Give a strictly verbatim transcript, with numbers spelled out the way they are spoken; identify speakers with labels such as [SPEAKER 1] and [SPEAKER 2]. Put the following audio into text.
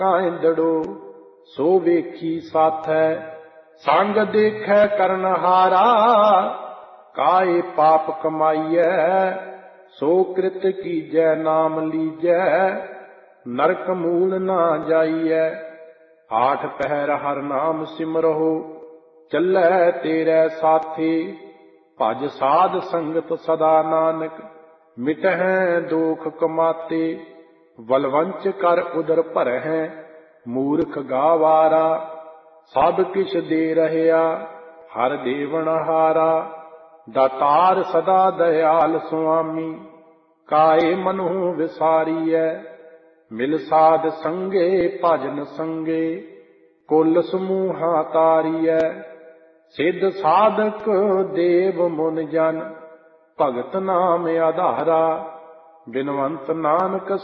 [SPEAKER 1] ਕਾਇਂਦੜੋ ਸੋ ਵੇਖੀ ਸਾਥੈ, ਸੰਗ ਦੇਖੈ ਕਰਨਹਾਰਾ। ਕਾਏ ਪਾਪ ਕਮਾਈਐ ਸੋ ਕ੍ਰਿਤ ਕੀਜੈ, ਨਾਮ ਲੀਜੈ ਨਰਕ ਮੂਲ ਨਾ ਜਾਈਐ। ਆਠ ਪਹਿਰ ਹਰ ਨਾਮ ਸਿਮਰਹੁ, ਚੱਲੈ ਤੇਰੇ ਸਾਥੀ। ਭਜ ਸਾਧ ਸੰਗਤ ਸਦਾ ਨਾਨਕ, ਮਿਟਹਿ ਦੋਖ ਕਮਾਤੇ। ਵਲਵੰਚ ਕਰ ਉਦਰ ਭਰਹਿ, ਮੂਰਖ ਗਾਵਾਰਾ। ਸਭ ਕਿਛ ਦੇ ਰਹਿਆ ਹਰ ਦੇਵਨਹਾਰਾ। ਦਾਤਾਰ ਸਦਾ ਦਇਆਲ ਸੁਆਮੀ, ਕਾਏ ਮਨਹੁ ਵਿਸਾਰੀਐ। ਮਿਲ ਸਾਧ ਸੰਗੇ ਭਜਨ ਸੰਗੇ, ਕੁਲ ਸਮੂਹਾ ਤਾਰੀਐ। ਸਿੱਧ ਸਾਧਕ ਦੇਵ ਮੁਨ ਜਨ, ਭਗਤ ਨਾਮ ਆਧਾਰਾ। ਬਿਨਵੰਤ ਨਾਨਕ